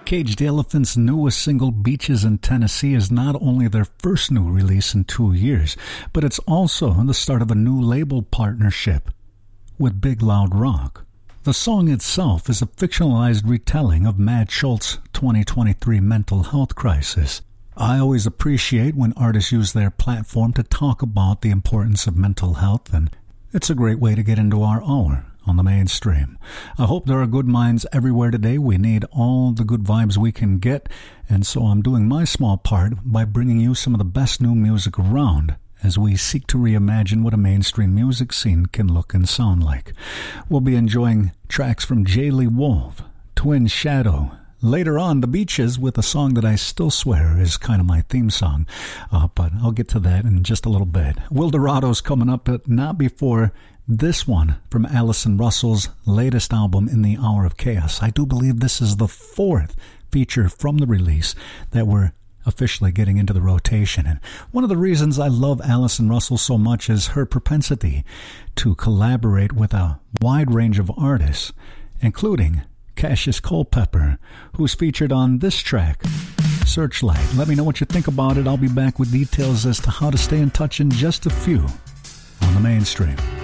Caged Elephant's newest single, Beaches in Tennessee, is not only their first new release in 2 years, but it's also the start of a new label partnership with Big Loud Rock. The song itself is a fictionalized retelling of Matt Schultz's 2023 mental health crisis. I always appreciate when artists use their platform to talk about the importance of mental health, and it's a great way to get into our hour on the mainstream. I hope there are good minds everywhere today. We need all the good vibes we can get, and so I'm doing my small part by bringing you some of the best new music around as we seek to reimagine what a mainstream music scene can look and sound like. We'll be enjoying tracks from J. Lee Wolf, Twin Shadow, later on, The Beaches, with a song that I still swear is kind of my theme song, but I'll get to that in just a little bit. Wildorado's coming up, but not before this one from Allison Russell's latest album, In the Hour of Chaos. I do believe this is the fourth feature from the release that we're officially getting into the rotation. And one of the reasons I love Allison Russell so much is her propensity to collaborate with a wide range of artists, including Cassius Culpepper, who's featured on this track, Searchlight. Let me know what you think about it. I'll be back with details as to how to stay in touch in just a few on the mainstream.